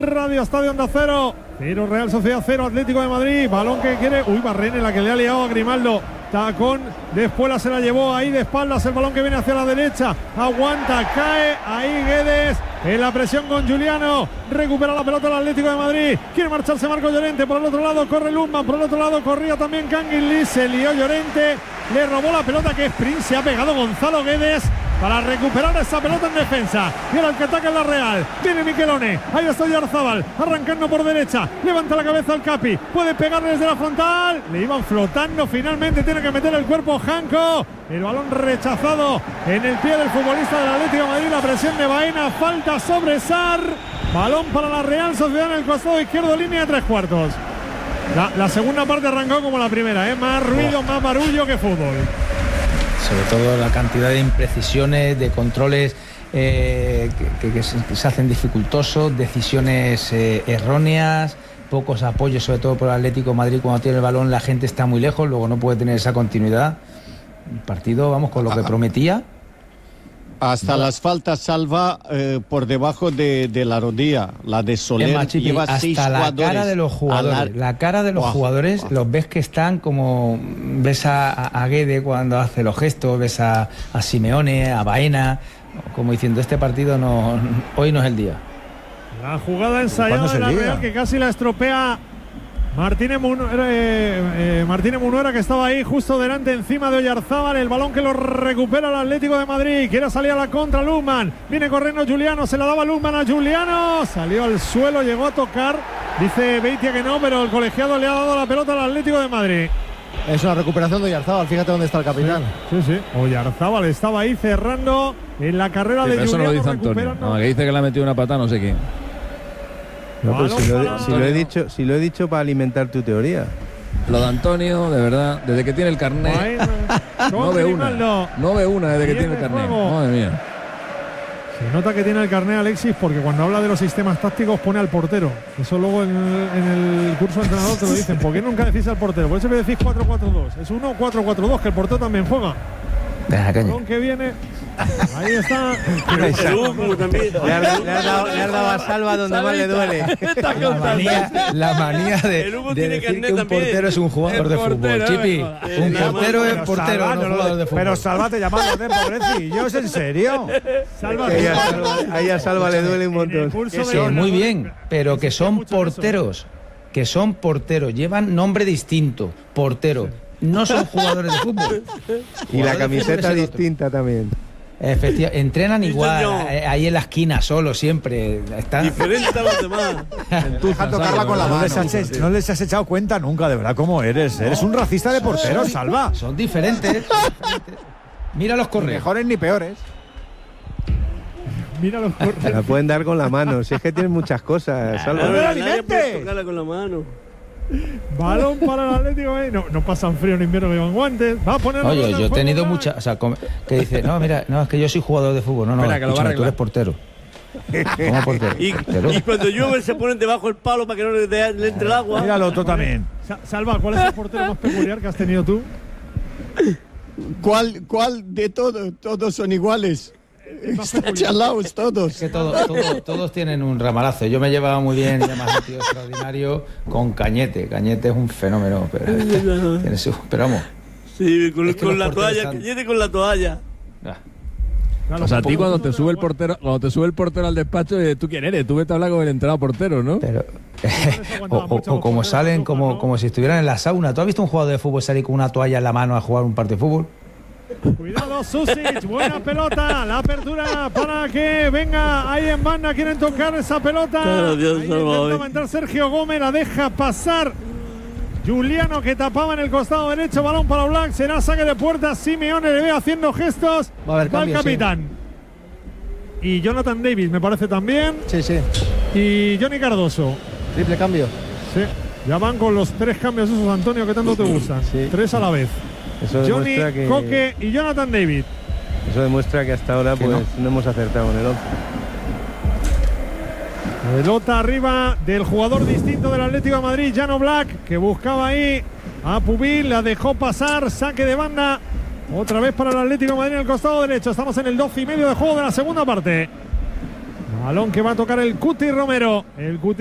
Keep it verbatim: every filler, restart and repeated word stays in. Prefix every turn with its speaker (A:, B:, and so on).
A: Radio Estadio Onda Cero, cero Real Sociedad, cero Atlético de Madrid. Balón que quiere, uy, Barrene, la que le ha liado a Grimaldo. Tacón de Espuela, se la llevó ahí de espaldas. El balón que viene hacia la derecha, aguanta, cae ahí Guedes en la presión con Juliano. Recupera la pelota el Atlético de Madrid. Quiere marcharse Marco Llorente. Por el otro lado corre Lundman. Por el otro lado corría también Canguilí. Se lió Llorente. Le robó la pelota, que sprint se ha pegado Gonzalo Guedes para recuperar esa pelota en defensa. Y ahora el que ataca en la Real. Viene Miquelone. Ahí está Oyarzábal. Arrancando por derecha. Levanta la cabeza al Capi. Puede pegarle desde la frontal. Le iban flotando. Finalmente tiene que meter el cuerpo Janko. El balón rechazado en el pie del futbolista del Atlético de Madrid. La presión de Baena. Falta sobre Sarr. Balón para la Real Sociedad en el costado izquierdo. Línea de tres cuartos. La, la segunda parte arrancó como la primera, ¿eh? Más ruido, oh. más barullo que fútbol.
B: Sobre todo la cantidad de imprecisiones, de controles eh, que, que, que se hacen dificultosos, decisiones eh, erróneas, pocos apoyos, sobre todo por el Atlético de Madrid. Cuando tiene el balón la gente está muy lejos, luego no puede tener esa continuidad. El partido, vamos, con lo que prometía.
C: Hasta las faltas salva eh, por debajo de, de la rodilla, la de Soler.
B: Más, Chipi,
C: lleva
B: hasta
C: seis
B: la
C: jugadores
B: cara de los jugadores, la... la cara de los wow, jugadores, wow. Los ves que están como, ves a, a Guede cuando hace los gestos, ves a, a Simeone, a Baena, como diciendo, este partido no, hoy no es el día.
A: La jugada ensayada de la Real que casi la estropea Martínez Munuera, eh, eh, Martínez Munuera, que estaba ahí justo delante, encima de Oyarzábal. El balón que lo recupera el Atlético de Madrid. Quiere salir a la contra Lundman. Viene corriendo Juliano, se la daba Lundman a Juliano. Salió al suelo, llegó a tocar. Dice Beitia que no, pero el colegiado le ha dado la pelota al Atlético de Madrid.
D: Es una recuperación de Oyarzábal, fíjate dónde está el capitán.
A: Sí, sí, sí. Oyarzábal estaba ahí cerrando en la carrera
E: sí,
A: de
E: eso
A: Juliano.
E: Eso no lo dice Antonio. No, que dice que le ha metido una patada, no sé quién.
F: No, pero si lo, si, lo he dicho, si lo he dicho para alimentar tu teoría.
E: Lo de Antonio, de verdad, desde que tiene el carnet, no ve una, no ve una desde que tiene el carnet. Madre mía.
A: Se nota que tiene el carnet Alexis, porque cuando habla de los sistemas tácticos pone al portero. Eso luego en el, en el curso de entrenador te lo dicen. ¿Por qué nunca decís al portero? Por eso me decís cuatro cuatro dos. Es uno cuatro cuatro dos, que el portero también juega.
B: Deja caña.
A: Que viene. Ahí está.
F: Le has dado, dado a Salva donde más le duele.
B: La manía, la manía de, de decir que un portero es un jugador de fútbol. Chipi, un portero es portero, no jugador de fútbol.
D: Pero Salva te llamaba de pobrecillos, ¿en serio?
A: Salva,
F: ahí a Salva le duele un montón.
B: Sí, muy bien, pero que son porteros, que son porteros, llevan nombre distinto, portero. No son jugadores de fútbol.
F: Y la camiseta distinta también.
B: Efectivamente, entrenan igual, ahí en la esquina, solo, siempre. Están...
G: Diferente a los demás.
D: Deja tocarla con la mano. No les, has, no les has echado cuenta nunca, de verdad, cómo eres. No. Eres un racista de porteros, Salva.
B: Son diferentes. Mira los correos.
D: Mejores ni peores.
A: Mira los correos.
F: La pueden dar con la mano, si es que tienen muchas cosas, Salva.
G: No, no, nadie puede tocarla con la mano.
A: Balón para el Atlético, ¿eh? no, no pasan frío en invierno, llevan guantes. Va a poner.
B: Oye, yo he tenido muchas, o sea, que dice, no, mira, no, es que yo soy jugador de fútbol, no, no,
E: Espera,
B: escúchame, tú eres portero. ¿Cómo portero?
G: Y, y cuando llueve se ponen debajo del palo para que no le, de, le entre el agua.
D: Míralo, otro también.
A: Salva, ¿cuál es el portero más peculiar que has tenido tú?
C: ¿Cuál, cuál de todos? Todos son iguales. Están chalados todos.
B: Es que todo, todo, todos tienen un ramalazo. Yo me llevaba muy bien, además un tío extraordinario, con Cañete. Cañete es un fenómeno, pero, tiene su, pero vamos.
G: Sí, con, con la toalla, están... Cañete con la toalla.
E: Ah. Claro, o sea, a ti cuando te sube el portero, cuando te sube el portero al despacho, ¿tú quién eres? Tú vete a hablar con el entrenador portero, ¿no?
B: Pero, o, o, o como salen como, como si estuvieran en la sauna. ¿Tú has visto un jugador de fútbol salir con una toalla en la mano a jugar un partido de fútbol?
A: Cuidado, Susic, buena pelota, la apertura para que venga ahí en banda, quieren tocar esa pelota.
G: Claro, Dios,
A: ahí intenta entrar Sergio Gómez, la deja pasar Juliano, que tapaba en el costado derecho, balón para Oblak, será saque de puerta. Simeone le ve haciendo gestos,
D: va a haber cambio,
A: el capitán. Sí. Y Jonathan Davis me parece también.
D: Sí, sí.
A: Y Johnny Cardoso.
D: Triple cambio.
A: Sí, ya van con los tres cambios esos, Antonio, que tanto te gustan. Sí. Tres a la vez.
F: Eso
A: Johnny,
F: que,
A: Coque y Jonathan David.
F: Eso demuestra que hasta ahora pues no? no hemos acertado en el once.
A: Pelota arriba del jugador distinto del Atlético de Madrid, Jan Oblak, que buscaba ahí a Pubil, la dejó pasar, saque de banda. Otra vez para el Atlético de Madrid en el costado derecho. Estamos en el doce y medio de juego de la segunda parte. Balón que va a tocar el Cuti Romero. El Cuti